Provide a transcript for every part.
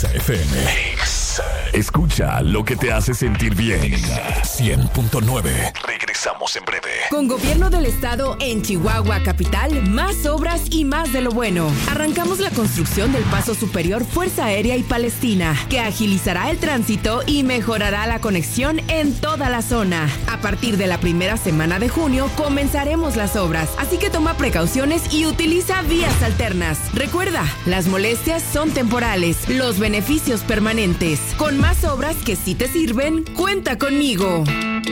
Exa FM. Escucha lo que te hace sentir bien. 100.9. Regresamos en breve. Con Gobierno del Estado en Chihuahua Capital, más obras y más de lo bueno. Arrancamos la construcción del Paso Superior Fuerza Aérea y Palestina, que agilizará el tránsito y mejorará la conexión en toda la zona. A partir de la primera semana de junio comenzaremos las obras, así que toma precauciones y utiliza vías alternas. Recuerda, las molestias son temporales, los beneficios permanentes. Con más obras que sí te sirven, cuenta conmigo.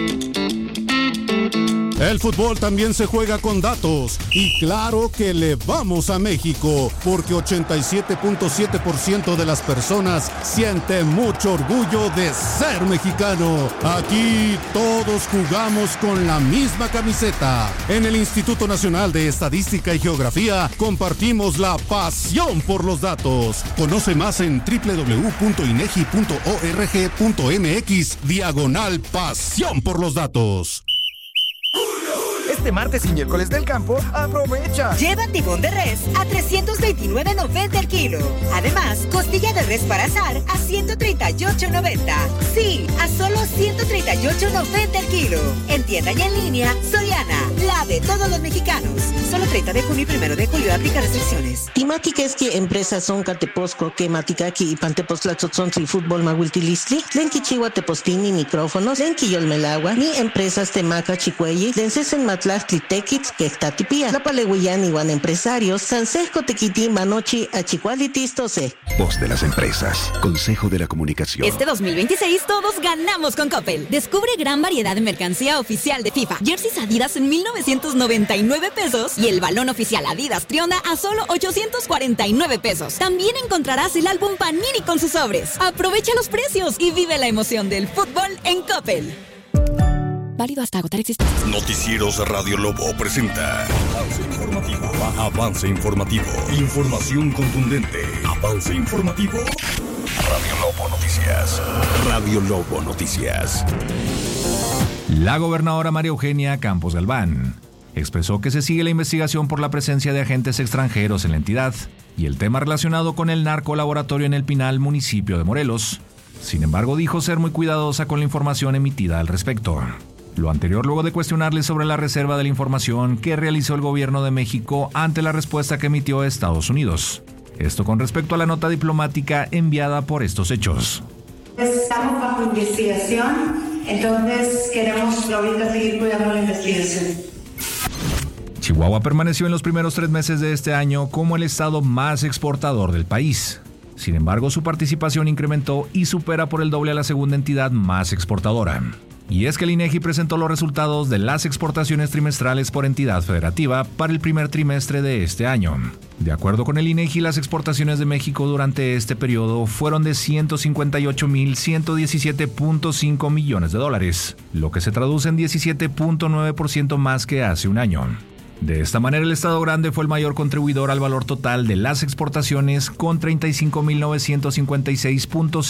El fútbol también se juega con datos y claro que le vamos a México porque 87.7% de las personas siente mucho orgullo de ser mexicano. Aquí todos jugamos con la misma camiseta. En el Instituto Nacional de Estadística y Geografía compartimos la pasión por los datos. Conoce más en www.inegi.org.mx/pasión por los datos. Este martes y miércoles del campo, aprovecha. Lleva tibón de res a $329.90 el kilo. Además, costilla de res para asar a $138.90. Sí, a solo $138.90 el kilo. En tienda y en línea, Soriana, la de todos los mexicanos. Solo 30 de junio y 1 de julio aplica restricciones. Timática es que empresas son Cateposco, que Maticaki y Pantepostlatzotzontli Fútbol Mahuiltilistli, Lenki Chihuahua Tepostini micrófonos, Lenki Yolmelagua, ni empresas Temaca Chicuelli, Lencesen Matlachtli Tequitz, Quectatipía, La Palehuillán igual empresarios, Sansesco Tequití Manochi Achicualitis Tose. Voz de las empresas, Consejo de la Comunicación. Este 2026 todos ganamos con Coppel. Descubre gran variedad de mercancía oficial de FIFA. Jerseys Adidas en 1,999 pesos y el balón oficial Adidas Trionda a solo 849 pesos. También encontrarás el álbum Panini con sus sobres. Aprovecha los precios y vive la emoción del fútbol en Coppel. Válido hasta agotar existencias. Noticieros Radio Lobo presenta Avance Informativo. Avance Informativo. Información contundente. Avance Informativo. Radio Lobo Noticias. Radio Lobo Noticias. La gobernadora María Eugenia Campos Galván expresó que se sigue la investigación por la presencia de agentes extranjeros en la entidad y el tema relacionado con el narcolaboratorio en El Pinal, municipio de Morelos. Sin embargo, dijo ser muy cuidadosa con la información emitida al respecto. Lo anterior luego de cuestionarle sobre la reserva de la información que realizó el gobierno de México ante la respuesta que emitió Estados Unidos. Esto con respecto a la nota diplomática enviada por estos hechos. Estamos bajo investigación, entonces queremos ahorita seguir cuidando la investigación. Chihuahua permaneció en los primeros 3 meses de este año como el estado más exportador del país. Sin embargo, su participación incrementó y supera por el doble a la segunda entidad más exportadora. Y es que el INEGI presentó los resultados de las exportaciones trimestrales por entidad federativa para el primer trimestre de este año. De acuerdo con el INEGI, las exportaciones de México durante este periodo fueron de $158,117.5 millones, lo que se traduce en 17.9% más que hace un año. De esta manera, el Estado Grande fue el mayor contribuidor al valor total de las exportaciones con $35,956.5